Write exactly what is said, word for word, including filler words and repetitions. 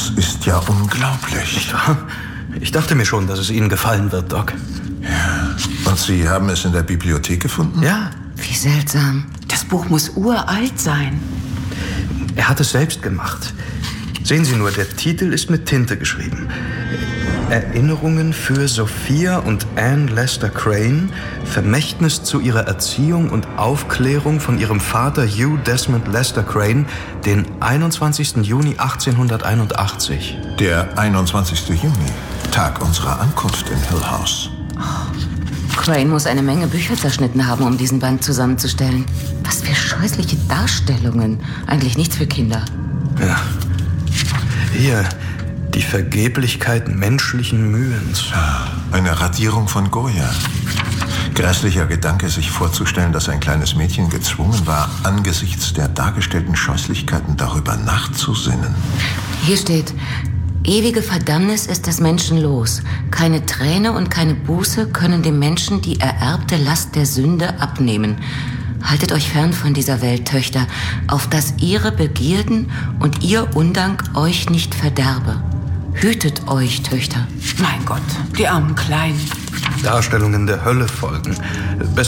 Das ist ja unglaublich. Nicht wahr? Ich dachte mir schon, dass es Ihnen gefallen wird, Doc. Ja. Und Sie haben es in der Bibliothek gefunden? Ja. Wie seltsam. Das Buch muss uralt sein. Er hat es selbst gemacht. Sehen Sie nur, der Titel ist mit Tinte geschrieben. Erinnerungen für Sophia und Anne Lester Crane, Vermächtnis zu ihrer Erziehung und Aufklärung von ihrem Vater Hugh Desmond Lester Crane, den einundzwanzigsten Juni achtzehnhunderteinundachtzig. Der einundzwanzigsten Juni, Tag unserer Ankunft in Hill House. Oh. Crane muss eine Menge Bücher zerschnitten haben, um diesen Band zusammenzustellen. Was für scheußliche Darstellungen. Eigentlich nichts für Kinder. Ja. Hier, die Vergeblichkeit menschlichen Mühens. Eine Radierung von Goya. Grässlicher Gedanke, sich vorzustellen, dass ein kleines Mädchen gezwungen war, angesichts der dargestellten Scheußlichkeiten darüber nachzusinnen. Hier steht: Ewige Verdammnis ist des Menschen los. Keine Träne und keine Buße können dem Menschen die ererbte Last der Sünde abnehmen. Haltet euch fern von dieser Welt, Töchter, auf dass ihre Begierden und ihr Undank euch nicht verderbe. Hütet euch, Töchter. Mein Gott, die armen Kleinen. Darstellungen der Hölle folgen.